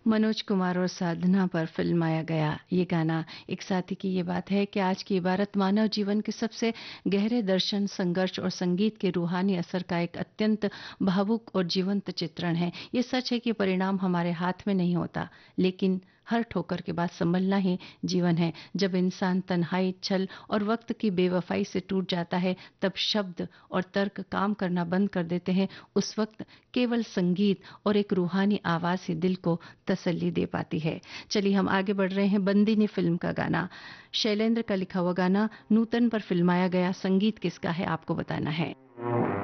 मनोज कुमार और साधना पर फिल्माया गया ये गाना एक साथी की ये बात है कि आज की इबारत मानव जीवन के सबसे गहरे दर्शन, संघर्ष और संगीत के रूहानी असर का एक अत्यंत भावुक और जीवंत चित्रण है। ये सच है कि परिणाम हमारे हाथ में नहीं होता, लेकिन हर ठोकर के बाद संभलना ही जीवन है। जब इंसान तन्हाई, छल और वक्त की बेवफाई से टूट जाता है, तब शब्द और तर्क काम करना बंद कर देते हैं। उस वक्त केवल संगीत और एक रूहानी आवाज ही दिल को तसल्ली दे पाती है। चलिए हम आगे बढ़ रहे हैं। बंदिनी फिल्म का गाना, शैलेंद्र का लिखा हुआ गाना नूतन पर फिल्माया गया। संगीत किसका है आपको बताना है।